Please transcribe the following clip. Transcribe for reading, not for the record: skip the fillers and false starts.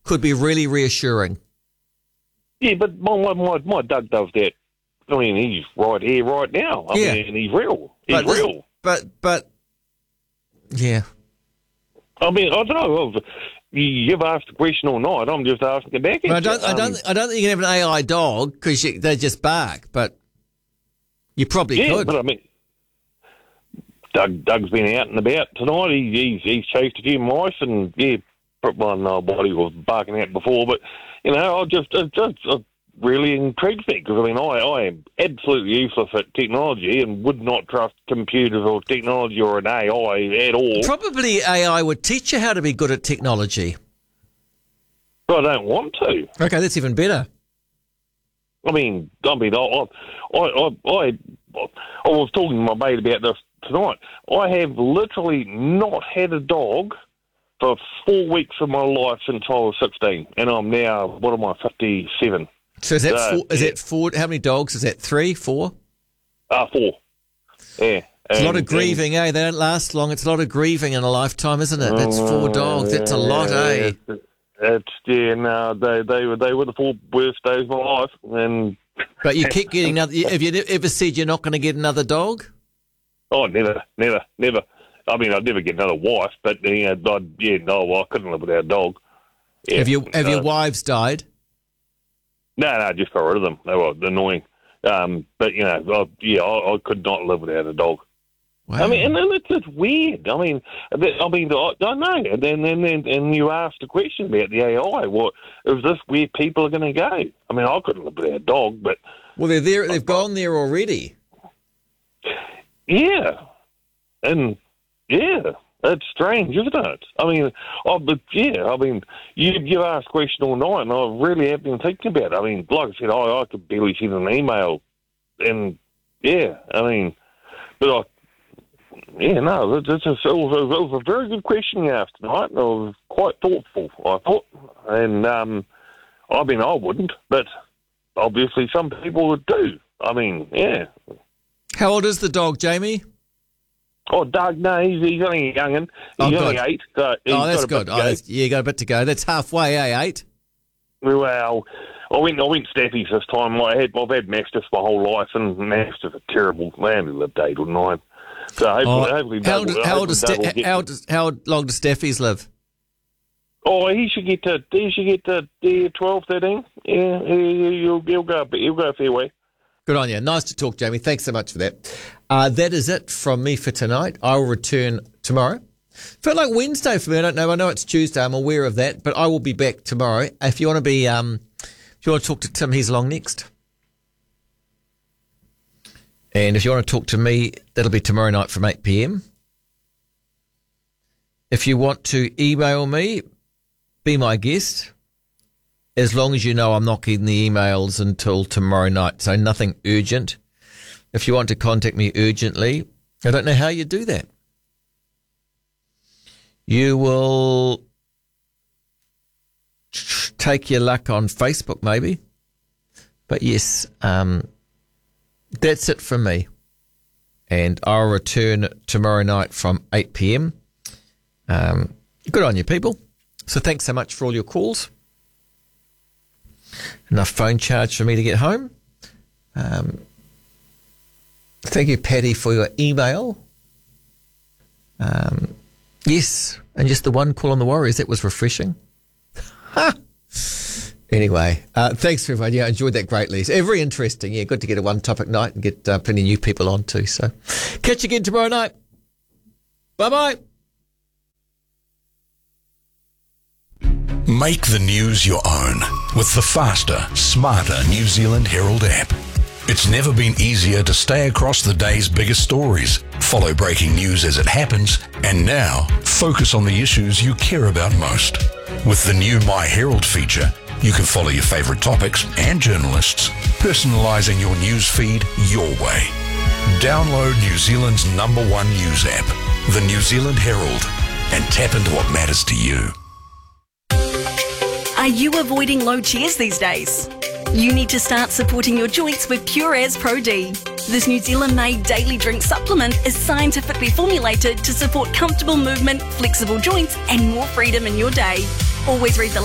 could be really reassuring. Yeah, but my Doug does that. I mean, he's right here, right now. I mean, he's real. He's real. But, yeah. I mean, I don't know. You've asked the question all night. I'm just asking it back. I don't think you can have an AI dog because they just bark, but you probably could. But I mean, Doug's been out and about tonight. He's chased a few mice and, well, no, body was barking out before, but, you know, it really intrigues me because, I mean, I am absolutely useless at technology and would not trust computers or technology or an AI at all. Probably AI would teach you how to be good at technology. But I don't want to. Okay, that's even better. I was talking to my mate about this tonight. I have literally not had a dog for 4 weeks of my life since I was 16, and I'm now, 57. So is that four? How many dogs? Is that 3, 4? 4. Yeah. It's a lot of grieving, eh? They don't last long. It's a lot of grieving in a lifetime, isn't it? That's 4 dogs. That's a lot, eh? They were the 4 worst days of my life. But you keep getting another. Have you ever said you're not going to get another dog? Oh, never. I mean, I'd never get another wife, but I couldn't live without a dog. Yeah. Have your wives died? No, I just got rid of them. They were annoying. But I could not live without a dog. Wow. I mean, and it's just weird. I know. And then you asked a question about the AI. What is this where people are going to go? I mean, I couldn't live without a dog, but they're there. They've gone there already. Yeah, and it's strange, isn't it? I mean, you asked a question all night, and I really have been thinking about it. I mean, like I said, I could barely send an email, and it was a very good question you asked tonight. It was quite thoughtful, I thought, and I wouldn't, but obviously some people would do. I mean, yeah. How old is the dog, Jamie? Oh, Doug, no, he's only a young'un. He's only 8. So that's good. You got a bit to go. That's halfway, eh, 8? Well, I went Staffies this time. I've had Mastiffs my whole life, and Mastiffs are terrible. They only lived 8 or 9. So hopefully how long do Staffies live? Oh, he should get to 12, 13. Yeah, he'll go a fair way. Good on you. Nice to talk, Jamie. Thanks so much for that. That is it from me for tonight. I will return tomorrow. Felt like Wednesday for me. I don't know. I know it's Tuesday. I'm aware of that, but I will be back tomorrow. If you want to talk to Tim, he's along next. And if you want to talk to me, that'll be tomorrow night from 8 p.m. If you want to email me, be my guest. As long as you know I'm not getting the emails until tomorrow night, so nothing urgent. If you want to contact me urgently, I don't know how you do that. You will take your luck on Facebook, maybe. But yes, that's it from me. And I'll return tomorrow night from 8 p.m. Good on you, people. So thanks so much for all your calls. Enough phone charge for me to get home. Thank you, Patty, for your email. Yes, and just the one call on the Warriors. That was refreshing. Anyway, thanks for everyone. Yeah, I enjoyed that greatly. It's very interesting. Yeah, good to get a one-topic night and get plenty of new people on too. So catch you again tomorrow night. Bye-bye. Make the news your own with the faster, smarter New Zealand Herald app. It's never been easier to stay across the day's biggest stories, follow breaking news as it happens, and now focus on the issues you care about most. With the new My Herald feature, you can follow your favourite topics and journalists, personalising your news feed your way. Download New Zealand's #1 news app, the New Zealand Herald, and tap into what matters to you. Are you avoiding low chairs these days? You need to start supporting your joints with Pure As Pro D. This New Zealand-made daily drink supplement is scientifically formulated to support comfortable movement, flexible joints, and more freedom in your day. Always read the